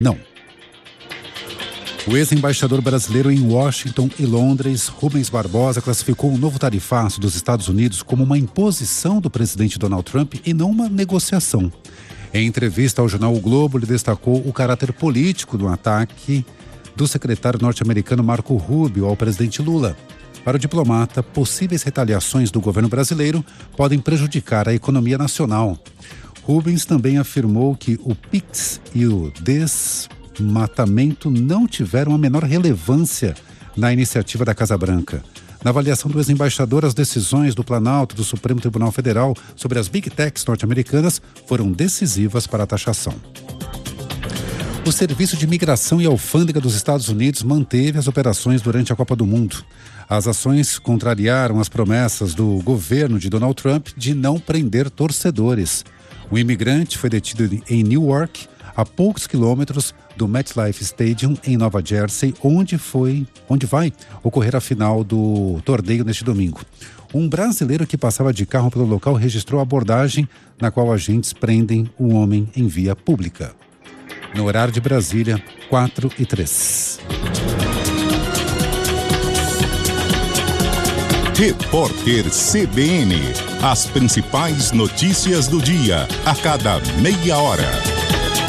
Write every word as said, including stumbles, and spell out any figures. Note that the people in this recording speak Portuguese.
Não. O ex-embaixador brasileiro em Washington e Londres, Rubens Barbosa, classificou o novo tarifaço dos Estados Unidos como uma imposição do presidente Donald Trump e não uma negociação. Em entrevista ao jornal O Globo, ele destacou o caráter político do ataque do secretário norte-americano Marco Rubio ao presidente Lula. Para o diplomata, possíveis retaliações do governo brasileiro podem prejudicar a economia nacional. Rubens também afirmou que o Pix e o desmatamento não tiveram a menor relevância na iniciativa da Casa Branca. Na avaliação do ex-embaixador, as decisões do Planalto e do Supremo Tribunal Federal sobre as Big Techs norte-americanas foram decisivas para a taxação. O Serviço de Imigração e Alfândega dos Estados Unidos manteve as operações durante a Copa do Mundo. As ações contrariaram as promessas do governo de Donald Trump de não prender torcedores. O imigrante foi detido em Newark, a poucos quilômetros do MetLife Stadium, em Nova Jersey, onde, foi, onde vai ocorrer a final do torneio neste domingo. Um brasileiro que passava de carro pelo local registrou a abordagem na qual agentes prendem o homem em via pública. No horário de Brasília, quatro e três. Repórter C B N. As principais notícias do dia, a cada meia hora.